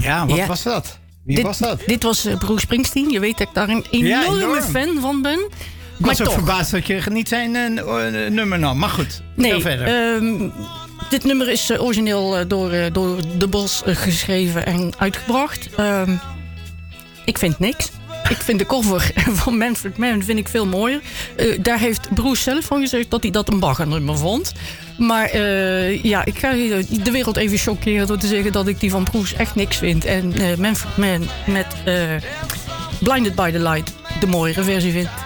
Ja, wat was dat? Wie was dat? Dit was Bruce Springsteen. Je weet dat ik daar een enorme fan van ben. Ik was ook verbaasd dat je niet zijn nummer nam. Maar goed, nee, verder. Dit nummer is origineel door De Bos geschreven en uitgebracht. Ik vind niks. Ik vind de cover van Manfred Mann vind ik veel mooier. Daar heeft Bruce zelf van gezegd dat hij dat een baggernummer vond. Maar ik ga de wereld even chockeren door te zeggen dat ik die van Bruce echt niks vind. En Manfred Mann met Blinded by the Light de mooiere versie vind.